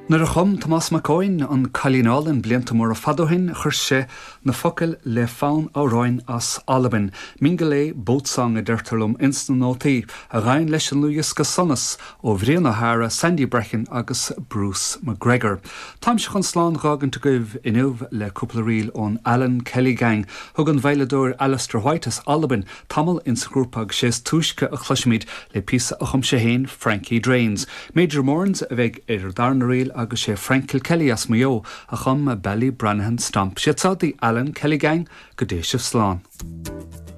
Nar a chum Tomás McCoyn an Callinálinn blianta mór a fadóhin chur sé na focail le fán áráin as Alban. Mingalé bótsang a deirtarlum instant nótaí a rain leis an luas go sonas ó bhríon na hara Sandy Brechin agus Bruce McGregor. Táim se chun slán rágan to gibh inmh le cúpla riil ón Alan Kelly Gang thug an bheileadóir Alistair White as Alban tamil in sgrúpag sés túisce a chluismid le písa a chum sé héin Frankie Drains. Major Morns a bheith idir darna riil agus sé Frank Kilkelly as mayo a chum a Belly Branhan stamp. Siatsa the Alan Kelly Gang, Gadesha Slán.